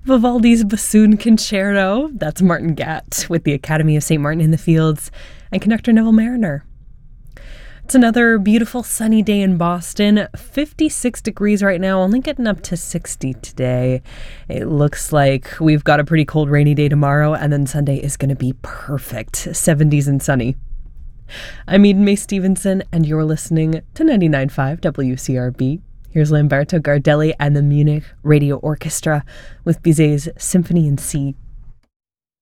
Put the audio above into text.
Vivaldi's Bassoon Concerto. That's Martin Gatt with the Academy of St. Martin in the Fields and conductor Neville Mariner. It's another beautiful sunny day in Boston. 56 degrees right now, only getting up to 60 today. It looks like we've got a pretty cold, rainy day tomorrow, and then Sunday is going to be perfect. 70s and sunny. I'm Eden May Stevenson, and you're listening to 99.5 WCRB. Here's Lamberto Gardelli and the Munich Radio Orchestra with Bizet's Symphony in C.